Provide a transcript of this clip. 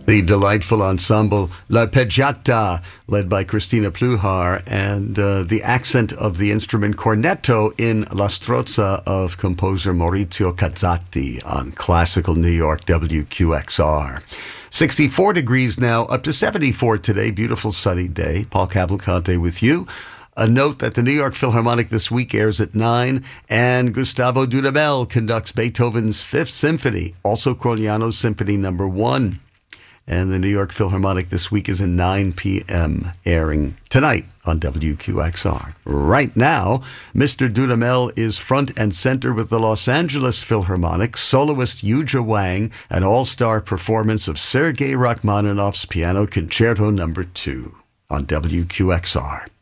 The delightful ensemble L'Arpeggiata, led by Christina Pluhar, and the accent of the instrument cornetto in La Strozza of composer Maurizio Cazzati on classical New York WQXR. 64 degrees now, up to 74 today. Beautiful sunny day. Paul Cavalcante with you. A note that the New York Philharmonic this week airs at 9, and Gustavo Dudamel conducts Beethoven's Fifth Symphony, also Croniano's Symphony No. 1. And the New York Philharmonic this week is at 9 p.m., airing tonight on WQXR. Right now, Mr. Dudamel is front and center with the Los Angeles Philharmonic, soloist Yuja Wang, an all-star performance of Sergei Rachmaninoff's Piano Concerto No. 2 on WQXR.